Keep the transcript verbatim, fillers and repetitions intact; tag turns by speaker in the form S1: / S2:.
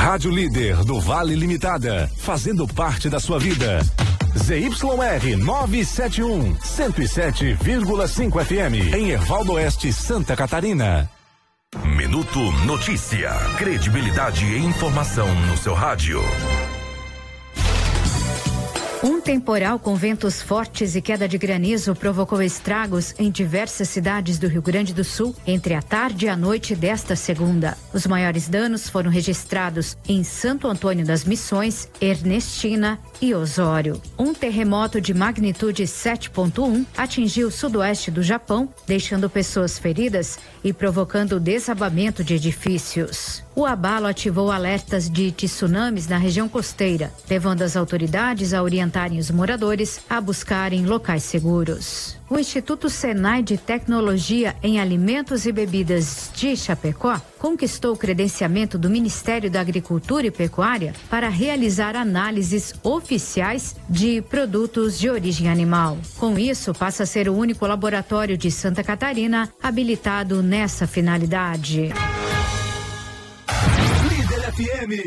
S1: Rádio Líder do Vale Limitada, fazendo parte da sua vida. Z Y R novecentos e setenta e um, cento e sete vírgula cinco F M, em Ervaldo Oeste, Santa Catarina.
S2: Minuto Notícia. Credibilidade e informação no seu rádio.
S3: Um temporal com ventos fortes e queda de granizo provocou estragos em diversas cidades do Rio Grande do Sul entre a tarde e a noite desta segunda. Os maiores danos foram registrados em Santo Antônio das Missões, Ernestina e Osório. Um terremoto de magnitude sete ponto um atingiu o sudoeste do Japão, deixando pessoas feridas e provocando o desabamento de edifícios. O abalo ativou alertas de tsunamis na região costeira, levando as autoridades a orientarem os moradores a buscarem locais seguros. O Instituto Senai de Tecnologia em Alimentos e Bebidas de Chapecó conquistou o credenciamento do Ministério da Agricultura e Pecuária para realizar análises oficiais de produtos de origem animal. Com isso, passa a ser o único laboratório de Santa Catarina habilitado nessa finalidade.
S1: Líder F M.